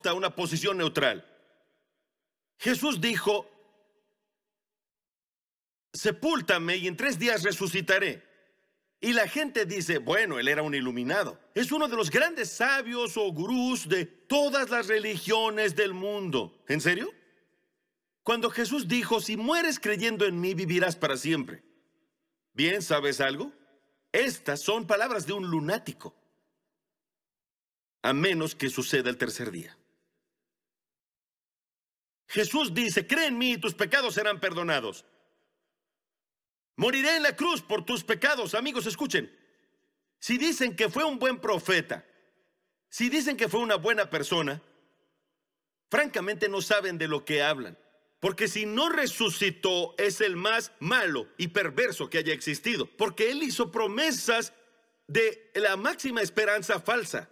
una posición neutral. Jesús dijo: sepúltame y en 3 días resucitaré. Y la gente dice: bueno, él era un iluminado. Es uno de los grandes sabios o gurús de todas las religiones del mundo. ¿En serio? Cuando Jesús dijo: si mueres creyendo en mí, vivirás para siempre. Bien, ¿sabes algo? Estas son palabras de un lunático. A menos que suceda el 3er día. Jesús dice: cree en mí y tus pecados serán perdonados. Moriré en la cruz por tus pecados. Amigos, escuchen. Si dicen que fue un buen profeta, si dicen que fue una buena persona, francamente no saben de lo que hablan. Porque si no resucitó, es el más malo y perverso que haya existido. Porque él hizo promesas de la máxima esperanza falsa.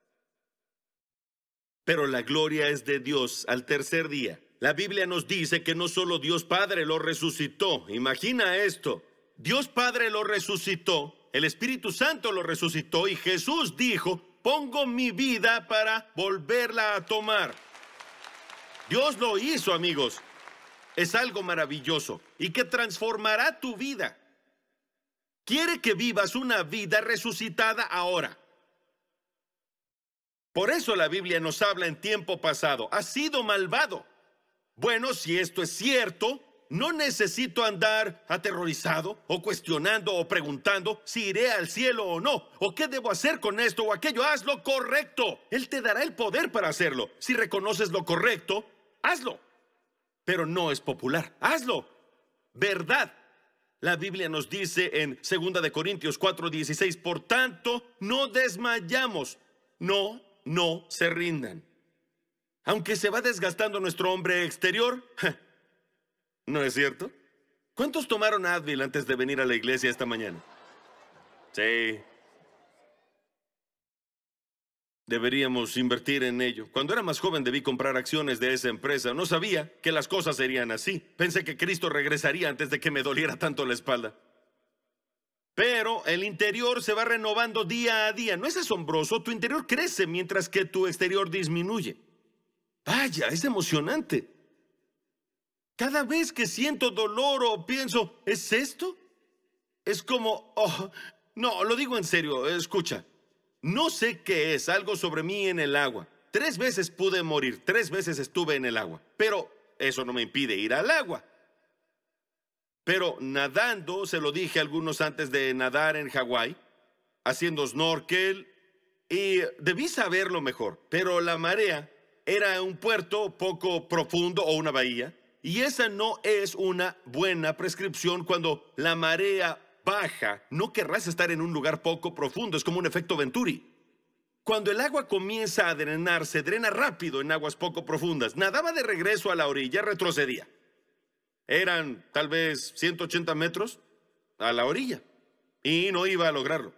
Pero la gloria es de Dios al 3er día. La Biblia nos dice que no solo Dios Padre lo resucitó. Imagina esto. Dios Padre lo resucitó, el Espíritu Santo lo resucitó y Jesús dijo: pongo mi vida para volverla a tomar. Dios lo hizo, amigos. Es algo maravilloso y que transformará tu vida. Quiere que vivas una vida resucitada ahora. Por eso la Biblia nos habla en tiempo pasado. Has sido malvado. Bueno, si esto es cierto, no necesito andar aterrorizado o cuestionando o preguntando si iré al cielo o no, o qué debo hacer con esto o aquello. Haz lo correcto. Él te dará el poder para hacerlo. Si reconoces lo correcto, hazlo. Pero no es popular. Hazlo. Verdad. La Biblia nos dice en 2 de Corintios 4:16, por tanto, no desmayamos. No se rindan. Aunque se va desgastando nuestro hombre exterior, ¿no es cierto? ¿Cuántos tomaron Advil antes de venir a la iglesia esta mañana? Sí. Deberíamos invertir en ello. Cuando era más joven debí comprar acciones de esa empresa. No sabía que las cosas serían así. Pensé que Cristo regresaría antes de que me doliera tanto la espalda. Pero el interior se va renovando día a día. ¿No es asombroso? Tu interior crece mientras que tu exterior disminuye. Vaya, es emocionante. Cada vez que siento dolor o pienso, ¿es esto? Es como, no, lo digo en serio, escucha. No sé qué es, algo sobre mí en el agua. 3 veces pude morir, 3 veces estuve en el agua. Pero eso no me impide ir al agua. Pero nadando, se lo dije a algunos antes de nadar en Hawái, haciendo snorkel, y debí saberlo mejor. Pero la marea era un puerto poco profundo o una bahía. Y esa no es una buena prescripción cuando la marea baja. No querrás estar en un lugar poco profundo, es como un efecto Venturi. Cuando el agua comienza a drenar, se drena rápido en aguas poco profundas. Nadaba de regreso a la orilla, retrocedía. Eran tal vez 180 metros a la orilla y no iba a lograrlo.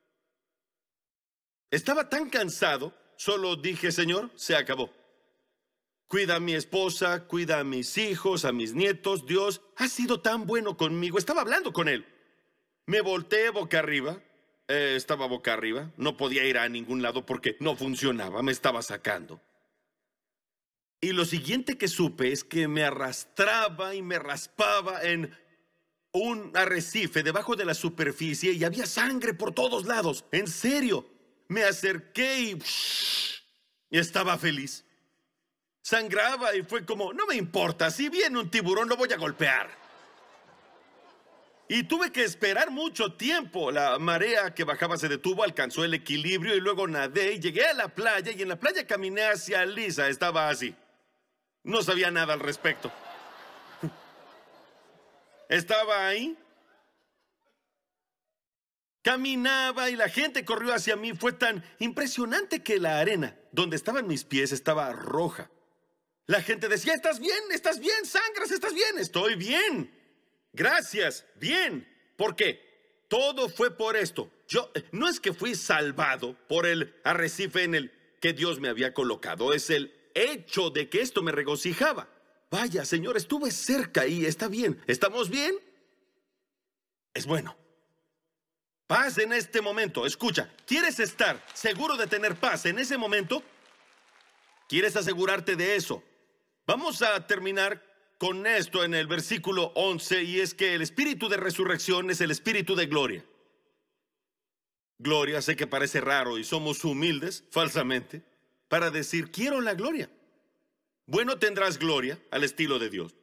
Estaba tan cansado, solo dije: Señor, se acabó. Cuida a mi esposa, cuida a mis hijos, a mis nietos. Dios ha sido tan bueno conmigo. Estaba hablando con él. Me volteé boca arriba. Estaba boca arriba. No podía ir a ningún lado porque no funcionaba. Me estaba sacando. Y lo siguiente que supe es que me arrastraba y me raspaba en un arrecife debajo de la superficie y había sangre por todos lados. En serio. Me acerqué y estaba feliz. Sangraba y fue como, no me importa, si viene un tiburón lo voy a golpear. Y tuve que esperar mucho tiempo. La marea que bajaba se detuvo, alcanzó el equilibrio y luego nadé y llegué a la playa y en la playa caminé hacia Lisa. Estaba así. No sabía nada al respecto. Estaba ahí. Caminaba y la gente corrió hacia mí. Fue tan impresionante que la arena donde estaban mis pies estaba roja. La gente decía: ¿estás bien? ¿Sangras? ¿Estás bien? Estoy bien. Gracias. Bien. ¿Por qué? Todo fue por esto. No es que fui salvado por el arrecife en el que Dios me había colocado. Es el hecho de que esto me regocijaba. Vaya, Señor, estuve cerca y está bien. ¿Estamos bien? Es bueno. Paz en este momento. Escucha, ¿quieres estar seguro de tener paz en ese momento? ¿Quieres asegurarte de eso? Vamos a terminar con esto en el versículo 11, y es que el espíritu de resurrección es el espíritu de gloria. Gloria, sé que parece raro y somos humildes, falsamente, para decir quiero la gloria. Bueno, tendrás gloria al estilo de Dios.